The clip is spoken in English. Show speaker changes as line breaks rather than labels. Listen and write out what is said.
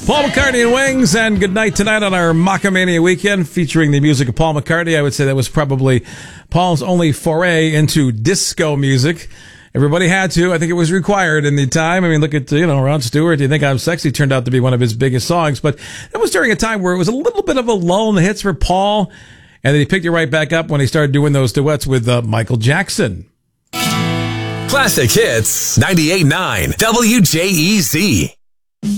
Paul McCartney and Wings, and good night tonight on our Macamania weekend featuring the music of Paul McCartney. I would say that was probably Paul's only foray into disco music. Everybody had to. I think it was required in the time. I mean, look at, Rod Stewart. You Think I'm Sexy turned out to be one of his biggest songs, but that was during a time where it was a little bit of a lull in the hits for Paul, and then he picked it right back up when he started doing those duets with Michael Jackson.
Classic Hits 98.9 WJEZ.